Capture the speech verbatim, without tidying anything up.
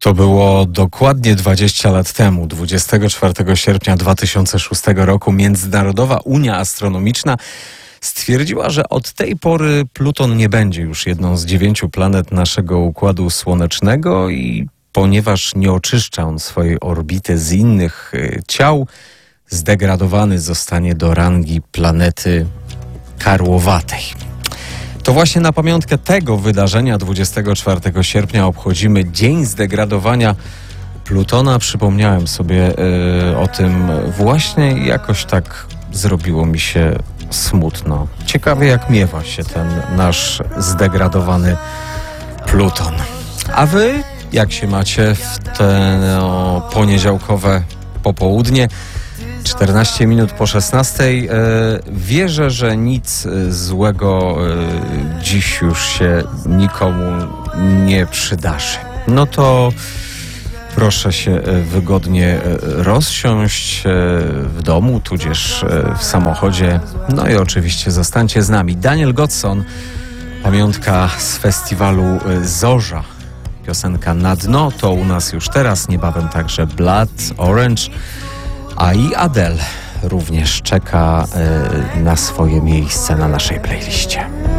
To było dokładnie dwadzieścia lat temu, dwudziestego czwartego sierpnia dwa tysiące szóstego roku, Międzynarodowa Unia Astronomiczna stwierdziła, że od tej pory Pluton nie będzie już jedną z dziewięciu planet naszego Układu Słonecznego i ponieważ nie oczyszcza on swojej orbity z innych y, ciał, zdegradowany zostanie do rangi planety karłowatej. To właśnie na pamiątkę tego wydarzenia dwudziestego czwartego sierpnia obchodzimy Dzień Zdegradowania Plutona. Przypomniałem sobie y, o tym właśnie i jakoś tak zrobiło mi się smutno. Ciekawie, jak miewa się ten nasz zdegradowany Pluton. A wy, jak się macie w te no, poniedziałkowe popołudnie? czternaście minut po szesnastej. E, wierzę, że nic złego e, dziś już się nikomu nie przydarzy. No to proszę się wygodnie rozsiąść w domu, tudzież w samochodzie. No i oczywiście zostańcie z nami. Daniel Godson, pamiątka z festiwalu Zorza. Piosenka Na dno to u nas już teraz, niebawem także Blood Orange. A i Adele również czeka y, na swoje miejsce na naszej playliście.